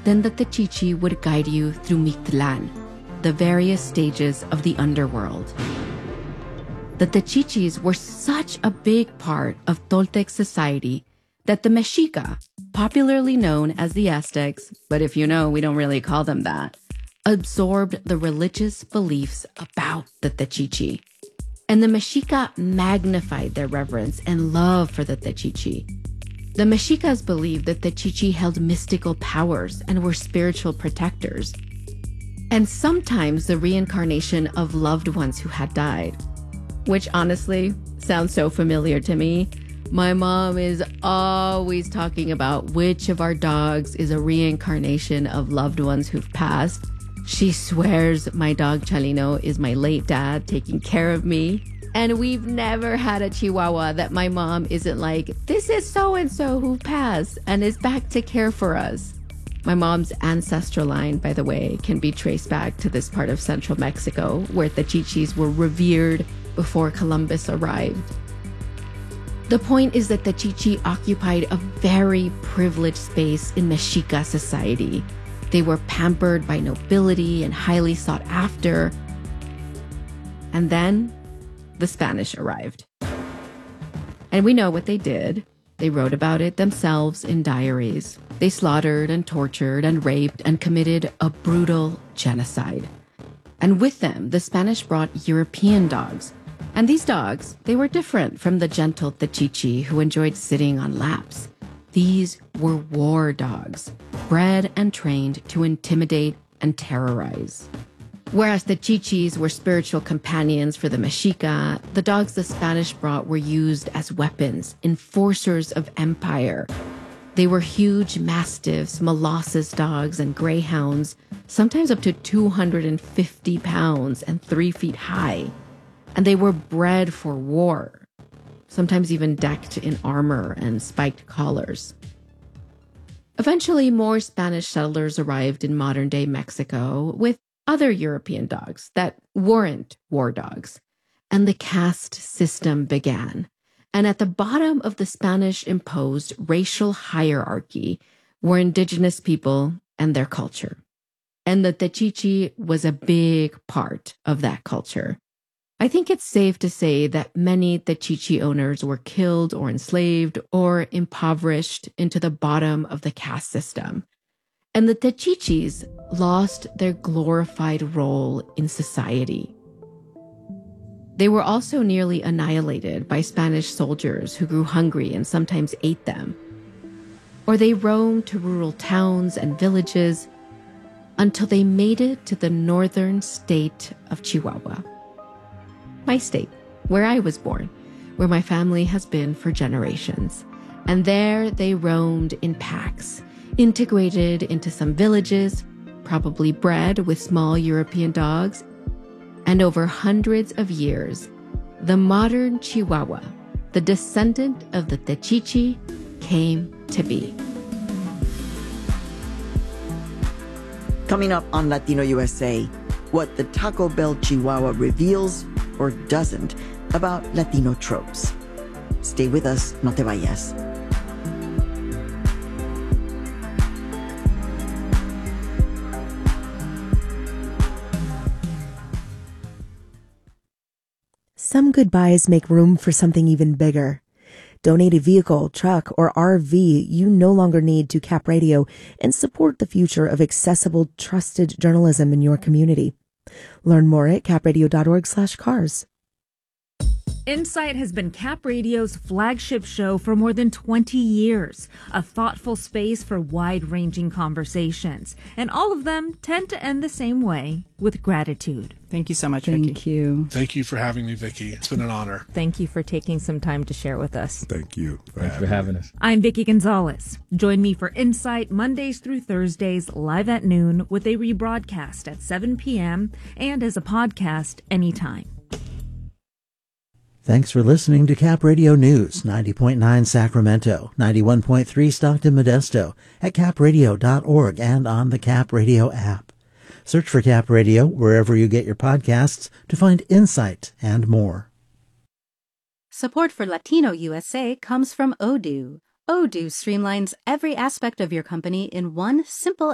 then the Techichi would guide you through Mictlan, the various stages of the underworld. The Techichis were such a big part of Toltec society that the Mexica, popularly known as the Aztecs, but if you know, we don't really call them that, absorbed the religious beliefs about the Techichi. And the Mexica magnified their reverence and love for the Techichi. The Mexicas believed that Techichi held mystical powers and were spiritual protectors, and sometimes the reincarnation of loved ones who had died, which honestly sounds so familiar to me. My mom is always talking about which of our dogs is a reincarnation of loved ones who've passed. She swears my dog Chalino is my late dad taking care of me. And we've never had a Chihuahua that my mom isn't like, this is so-and-so who passed and is back to care for us. My mom's ancestral line, by the way, can be traced back to this part of central Mexico where the Techichis were revered before Columbus arrived. The point is that the Techichi occupied a very privileged space in Mexica society. They were pampered by nobility and highly sought after. And then the Spanish arrived. And we know what they did. They wrote about it themselves in diaries. They slaughtered and tortured and raped and committed a brutal genocide. And with them, the Spanish brought European dogs. And these dogs, they were different from the gentle Techichi who enjoyed sitting on laps. These were war dogs, bred and trained to intimidate and terrorize. Whereas the Techichis were spiritual companions for the Mexica, the dogs the Spanish brought were used as weapons, enforcers of empire. They were huge mastiffs, Molossus dogs, and greyhounds, sometimes up to 250 pounds and 3 feet high. And they were bred for war, sometimes even decked in armor and spiked collars. Eventually, more Spanish settlers arrived in modern-day Mexico with other European dogs that weren't war dogs, and the caste system began. And at the bottom of the Spanish-imposed racial hierarchy were indigenous people and their culture. And the Techichi was a big part of that culture. I think it's safe to say that many Techichi owners were killed or enslaved or impoverished into the bottom of the caste system. And the Techichis lost their glorified role in society. They were also nearly annihilated by Spanish soldiers who grew hungry and sometimes ate them. Or they roamed to rural towns and villages until they made it to the northern state of Chihuahua. My state, where I was born, where my family has been for generations. And there they roamed in packs, integrated into some villages, probably bred with small European dogs. And over hundreds of years, the modern Chihuahua, the descendant of the Techichi, came to be. Coming up on Latino USA, what the Taco Bell Chihuahua reveals or doesn't about Latino tropes. Stay with us, no te vayas. Some goodbyes make room for something even bigger. Donate a vehicle, truck, or RV you no longer need to Cap Radio and support the future of accessible, trusted journalism in your community. Learn more at capradio.org/cars. Insight has been Cap Radio's flagship show for more than 20 years, a thoughtful space for wide-ranging conversations. And all of them tend to end the same way, with gratitude. Thank you so much, Vicki. Thank you. Thank you for having me, Vicki. It's been an honor. Thank you for taking some time to share with us. Thank you. Thanks for having us. I'm Vicki Gonzalez. Join me for Insight Mondays through Thursdays, live at noon, with a rebroadcast at 7 p.m. and as a podcast anytime. Thanks for listening to Cap Radio News, 90.9 Sacramento, 91.3 Stockton Modesto, at capradio.org and on the Cap Radio app. Search for Cap Radio wherever you get your podcasts to find insight and more. Support for Latino USA comes from Odoo. Odoo streamlines every aspect of your company in one simple